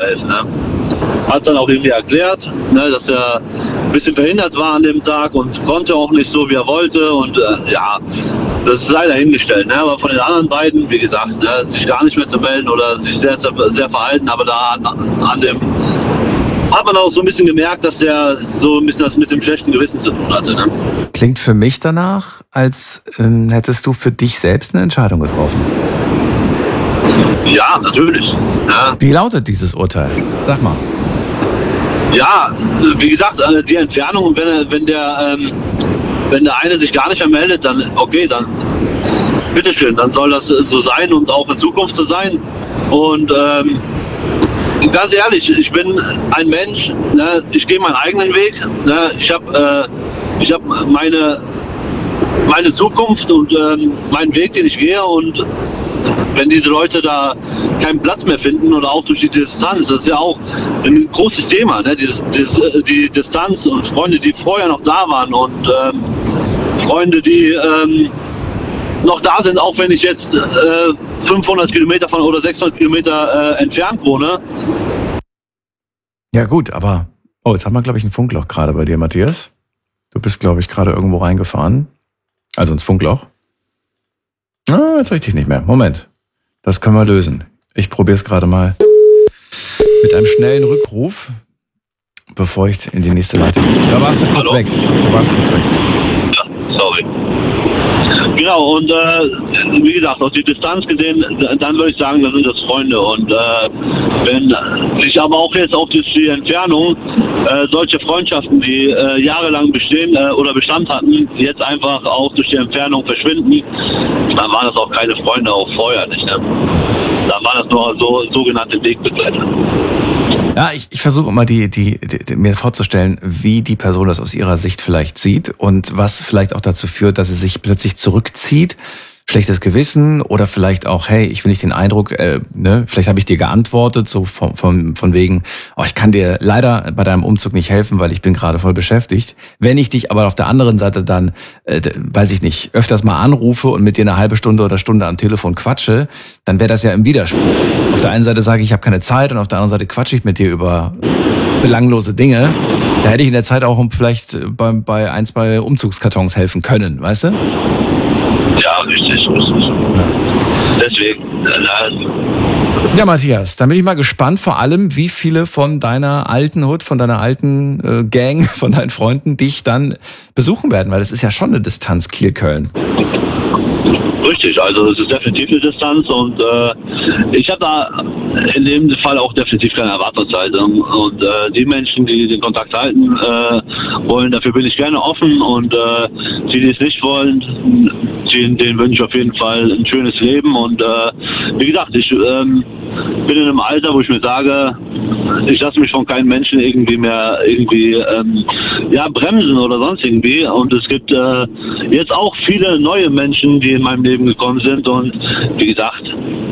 helfen. Ne? Hat dann auch irgendwie erklärt, ne, dass er ein bisschen verhindert war an dem Tag und konnte auch nicht so, wie er wollte. Und ja, das ist leider hingestellt. Ne? Aber von den anderen beiden, wie gesagt, ne, sich gar nicht mehr zu melden oder sich sehr, sehr verhalten, aber da an dem hat man auch so ein bisschen gemerkt, dass der so ein bisschen das mit dem schlechten Gewissen zu tun hatte. Ne? Klingt für mich danach, als hättest du für dich selbst eine Entscheidung getroffen. Ja, natürlich. Ja. Wie lautet dieses Urteil? Sag mal. Ja, wie gesagt, die Entfernung, wenn der eine sich gar nicht mehr meldet, dann okay, dann bitteschön, dann soll das so sein und auch in Zukunft so sein. Und ganz ehrlich, ich bin ein Mensch, ne, ich gehe meinen eigenen Weg. Ne, ich habe meine Zukunft und meinen Weg, den ich gehe. Und wenn diese Leute da keinen Platz mehr finden oder auch durch die Distanz, das ist ja auch ein großes Thema, ne, die Distanz und Freunde, die vorher noch da waren und Freunde, die noch da sind, auch wenn ich jetzt 500 Kilometer oder 600 Kilometer entfernt wohne. Ja gut, aber jetzt haben wir, glaube ich, ein Funkloch gerade bei dir, Matthias. Du bist, glaube ich, gerade irgendwo reingefahren. Also ins Funkloch. Jetzt richtig nicht mehr. Moment, das können wir lösen. Ich probiere es gerade mal mit einem schnellen Rückruf, bevor ich in die nächste Leitung gehe. Da warst du kurz weg. Ja, sorry. Genau, und wie gesagt, aus der Distanz gesehen, dann würde ich sagen, da sind das Freunde. Und wenn sich aber auch jetzt auf die Entfernung solche Freundschaften, die jahrelang bestehen oder Bestand hatten, jetzt einfach auch durch die Entfernung verschwinden, dann waren das auch keine Freunde, auch vorher nicht. Ne? Dann waren das nur so sogenannte Wegbegleiter. Ja, ich versuche immer mir vorzustellen, wie die Person das aus ihrer Sicht vielleicht sieht und was vielleicht auch dazu führt, dass sie sich plötzlich zurückzieht. Schlechtes Gewissen oder vielleicht auch, hey, ich will nicht den Eindruck, vielleicht habe ich dir geantwortet, so von wegen, ich kann dir leider bei deinem Umzug nicht helfen, weil ich bin gerade voll beschäftigt. Wenn ich dich aber auf der anderen Seite dann, weiß ich nicht, öfters mal anrufe und mit dir eine halbe Stunde oder Stunde am Telefon quatsche, dann wäre das ja im Widerspruch. Auf der einen Seite sage ich habe keine Zeit und auf der anderen Seite quatsche ich mit dir über belanglose Dinge. Da hätte ich in der Zeit auch vielleicht bei 1, 2 Umzugskartons helfen können, weißt du? Ja, richtig. Ja. Deswegen. Ja, Matthias, dann bin ich mal gespannt, vor allem, wie viele von deiner alten Hut, von deiner alten Gang, von deinen Freunden dich dann besuchen werden, weil das ist ja schon eine Distanz Kiel-Köln. Richtig, also es ist definitiv eine Distanz und ich habe da in dem Fall auch definitiv keine Erwartungshaltung und die Menschen, die den Kontakt halten wollen, dafür bin ich gerne offen und die es nicht wollen, denen wünsche ich auf jeden Fall ein schönes Leben und wie gesagt, ich bin in einem Alter, wo ich mir sage, ich lasse mich von keinem Menschen irgendwie bremsen oder sonst irgendwie und es gibt jetzt auch viele neue Menschen, die in meinem Leben gekommen sind und wie gesagt,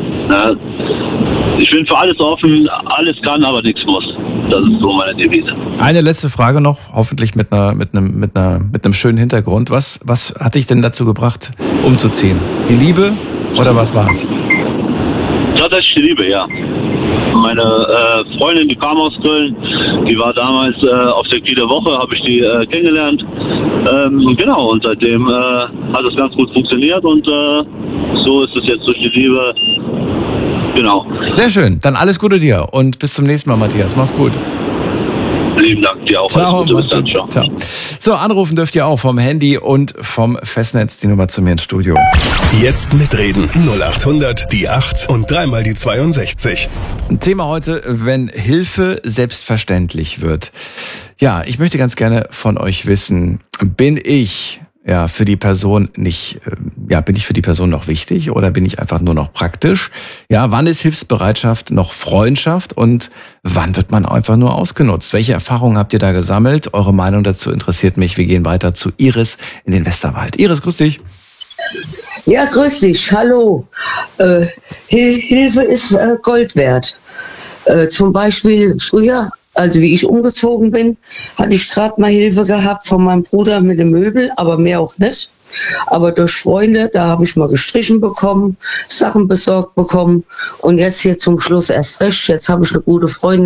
ich bin für alles offen, alles kann, aber nichts muss. Das ist so meine Devise. Eine letzte Frage noch, hoffentlich mit einem schönen Hintergrund. Was hat dich denn dazu gebracht, umzuziehen? Die Liebe oder was war's? Tatsächlich die Liebe, ja. Meine Freundin, die kam aus Köln, die war damals auf der Kieler Woche, habe ich die kennengelernt. Genau, und seitdem hat es ganz gut funktioniert und so ist es jetzt durch die Liebe. Genau. Sehr schön, dann alles Gute dir und bis zum nächsten Mal, Matthias. Mach's gut. Lieben Dank dir auch. Ciao, alles Gute, bis dann. Ciao. So, anrufen dürft ihr auch vom Handy und vom Festnetz die Nummer zu mir ins Studio. Jetzt mitreden. 0800 die 8 und 3 die 62. Thema heute, wenn Hilfe selbstverständlich wird. Ja, ich möchte ganz gerne von euch wissen, bin ich für die Person bin ich für die Person noch wichtig oder bin ich einfach nur noch praktisch? Ja, wann ist Hilfsbereitschaft noch Freundschaft und wann wird man einfach nur ausgenutzt? Welche Erfahrungen habt ihr da gesammelt? Eure Meinung dazu interessiert mich. Wir gehen weiter zu Iris in den Westerwald. Iris, grüß dich. Ja, grüß dich. Hallo. Hilfe ist Gold wert. Zum Beispiel früher, also wie ich umgezogen bin, hatte ich gerade mal Hilfe gehabt von meinem Bruder mit dem Möbel, aber mehr auch nicht. Aber durch Freunde, da habe ich mal gestrichen bekommen, Sachen besorgt bekommen und jetzt hier zum Schluss erst recht. Jetzt habe ich eine gute Freundin.